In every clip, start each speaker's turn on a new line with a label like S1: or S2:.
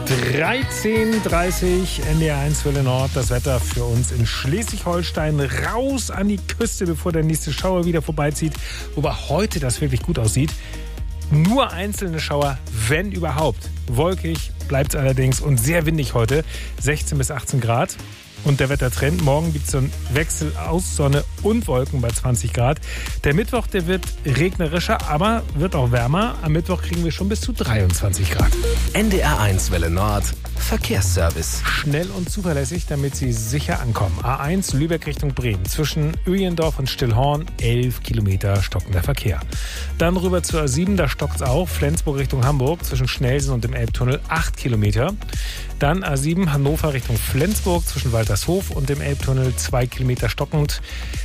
S1: 13:30 NDR1 Welle Nord. Das Wetter für uns in Schleswig-Holstein. Raus an die Küste, bevor der nächste Schauer wieder vorbeizieht. Wobei heute das wirklich gut aussieht. Nur einzelne Schauer, wenn überhaupt. Wolkig bleibt es allerdings und sehr windig heute. 16 bis 18 Grad. Und der Wettertrend, morgen gibt es so einen Wechsel aus Sonne und Wolken bei 20 Grad. Der Mittwoch, der wird regnerischer, aber wird auch wärmer. Am Mittwoch kriegen wir schon bis zu 23 Grad.
S2: NDR1 Welle Nord, Verkehrsservice.
S1: Schnell und zuverlässig, damit Sie sicher ankommen. A1 Lübeck Richtung Bremen. Zwischen Öjendorf und Stillhorn 11 Kilometer stockender Verkehr. Dann rüber zur A7, da stockt es auch. Flensburg Richtung Hamburg zwischen Schnellsen und dem Elbtunnel 8 Kilometer. Dann A7 Hannover Richtung Flensburg zwischen Waltershof und dem Elbtunnel 2 Kilometer stockend.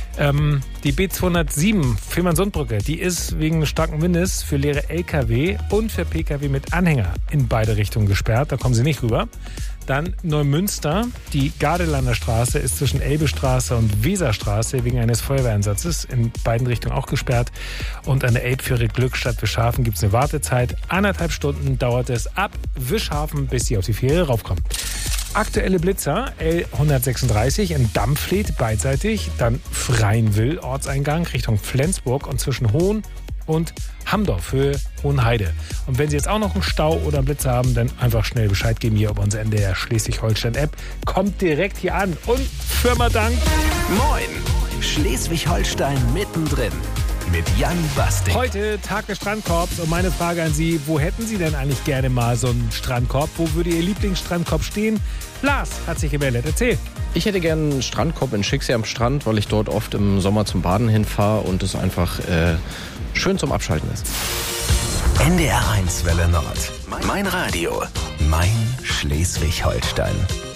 S1: Die B207 Fehmarnsundbrücke, die ist wegen starken Windes für leere LKW und für PKW mit Anhänger in beide Richtungen gesperrt. Da kommen Sie nicht rüber. Dann Neumünster. Die Gardelander Straße ist zwischen Elbestraße und Weserstraße wegen eines Feuerwehreinsatzes in beiden Richtungen auch gesperrt. Und an der Elbfähre Glückstadt Wischhafen gibt es eine Wartezeit. 1,5 Stunden dauert es ab Wischhafen, bis Sie auf die Fähre raufkommen. Aktuelle Blitzer, L136 in Dampfleth beidseitig, dann Freienwill, Ortseingang Richtung Flensburg und zwischen Hohn und Hamdorf, Höhe Hohenheide. Und wenn Sie jetzt auch noch einen Stau oder einen Blitzer haben, dann einfach schnell Bescheid geben hier über unsere NDR Schleswig-Holstein-App. Kommt direkt hier an und Firma Dank.
S2: Moin, Schleswig-Holstein mittendrin. Mit Jan Bastik.
S1: Heute Tag des Strandkorbs und meine Frage an Sie, wo hätten Sie denn eigentlich gerne mal so einen Strandkorb? Wo würde Ihr Lieblingsstrandkorb stehen? Lars hat sich gemeldet. Erzähl.
S3: Ich hätte gerne einen Strandkorb in Schicksee am Strand, weil ich dort oft im Sommer zum Baden hinfahre und es einfach schön zum Abschalten ist.
S2: NDR1 Welle Nord. Mein Radio. Mein Schleswig-Holstein.